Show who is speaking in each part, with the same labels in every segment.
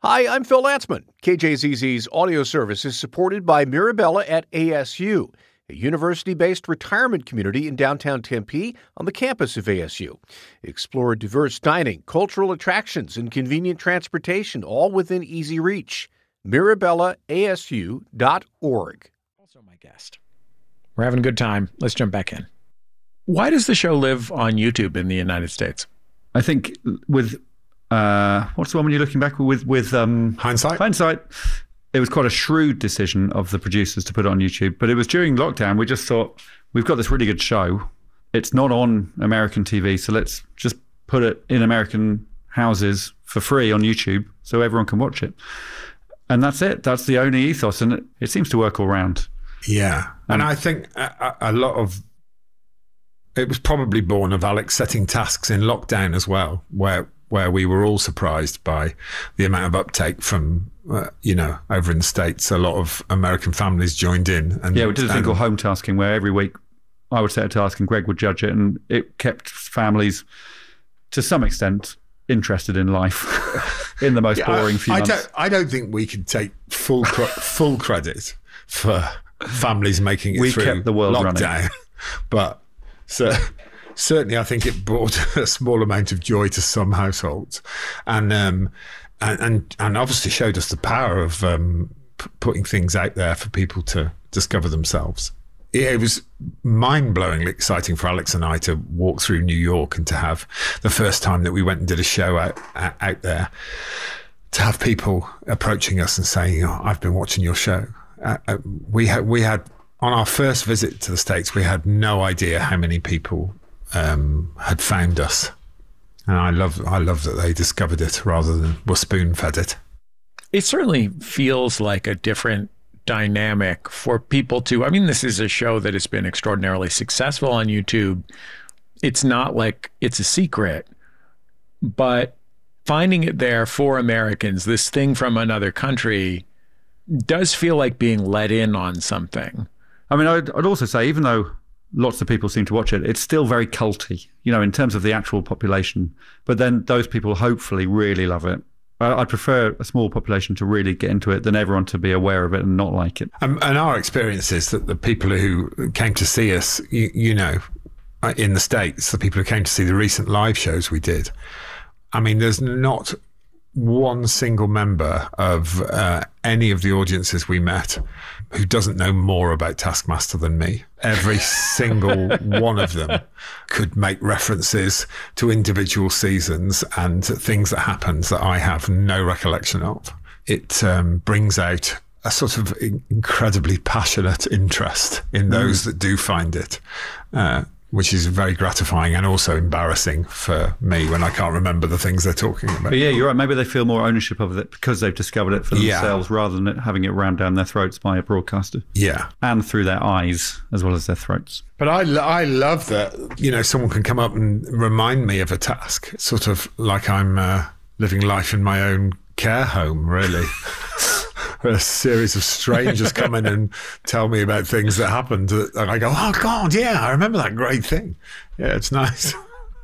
Speaker 1: Hi, I'm Phil Latzman. KJZZ's audio service is supported by Mirabella at ASU, a university-based retirement community in downtown Tempe on the campus of ASU. Explore diverse dining, cultural attractions, and convenient transportation, all within easy reach. MirabellaASU.org.
Speaker 2: Also my guest. We're having a good time. Let's jump back in. Why does the show live on YouTube in the United States?
Speaker 3: I think with... what's the one when you're looking back with
Speaker 4: Hindsight?
Speaker 3: Hindsight. It was quite a shrewd decision of the producers to put it on YouTube, but it was during lockdown. We just thought, we've got this really good show. It's not on American TV, so let's just put it in American houses for free on YouTube so everyone can watch it. And that's it. That's the only ethos, and it seems to work all round.
Speaker 4: Yeah. And I think a lot of it was probably born of Alex setting tasks in lockdown as well, where we were all surprised by the amount of uptake from, over in the States. A lot of American families joined in. And,
Speaker 3: we did a thing called home tasking, where every week I would set a task and Greg would judge it, and it kept families, to some extent, interested in life in the most boring few months.
Speaker 4: I don't think we can take full credit for families making it through
Speaker 3: kept the world
Speaker 4: lockdown.
Speaker 3: Running.
Speaker 4: But certainly, I think it brought a small amount of joy to some households, and obviously showed us the power of putting things out there for people to discover themselves. It was mind-blowingly exciting for Alex and I to walk through New York and to have the first time that we went and did a show out there, to have people approaching us and saying, "I've been watching your show." We had. On our first visit to the States, we had no idea how many people had found us. And I love that they discovered it rather than were spoon-fed it.
Speaker 2: It certainly feels like a different dynamic for people to... I mean, this is a show that has been extraordinarily successful on YouTube. It's not like it's a secret, but finding it there for Americans, this thing from another country, does feel like being let in on something.
Speaker 3: I mean, I'd also say, even though lots of people seem to watch it, it's still very culty, in terms of the actual population. But then those people hopefully really love it. I'd prefer a small population to really get into it than everyone to be aware of it and not like it.
Speaker 4: And our experience is that the people who came to see us, in the States, the people who came to see the recent live shows we did, I mean, there's not one single member of any of the audiences we met who doesn't know more about Taskmaster than me. Every single one of them could make references to individual seasons and things that happened that I have no recollection of. It brings out a sort of incredibly passionate interest in those that do find it, which is very gratifying and also embarrassing for me when I can't remember the things they're talking about.
Speaker 3: But yeah, you're right. Maybe they feel more ownership of it because they've discovered it for themselves rather than having it rammed down their throats by a broadcaster.
Speaker 4: Yeah.
Speaker 3: And through their eyes as well as their throats.
Speaker 4: But I love that, someone can come up and remind me of a task. It's sort of like I'm living life in my own care home, really. A series of strangers come in and tell me about things that happened, and I go, "Oh God, yeah, I remember that great thing." Yeah, it's nice.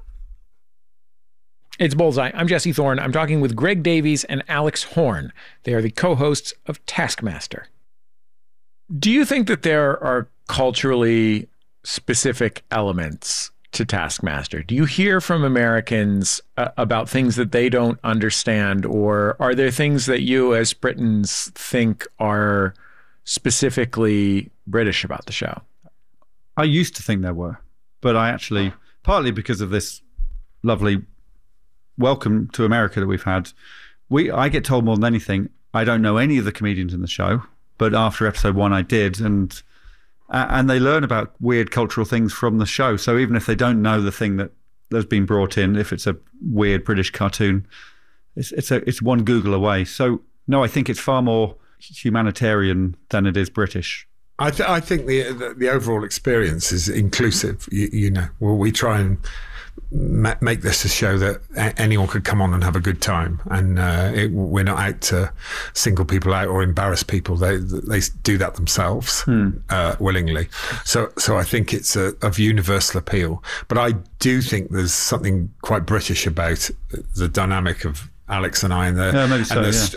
Speaker 2: It's Bullseye. I'm Jesse Thorne. I'm talking with Greg Davies and Alex Horne. They are the co-hosts of Taskmaster. Do you think that there are culturally specific elements to Taskmaster? Do you hear from Americans about things that they don't understand, or are there things that you as Britons think are specifically British about the show?
Speaker 3: I used to think there were, but I actually, partly because of this lovely welcome to America that we've had, I get told more than anything, I don't know any of the comedians in the show, but after episode 1 I did, and they learn about weird cultural things from the show. So even if they don't know the thing that's been brought in, if it's a weird British cartoon, it's one Google away. So no, I think it's far more humanitarian than it is British.
Speaker 4: I think the overall experience is inclusive. We try and make this a show that anyone could come on and have a good time, and we're not out to single people out or embarrass people. They do that themselves willingly. So I think it's of universal appeal. But I do think there's something quite British about the dynamic of Alex and I and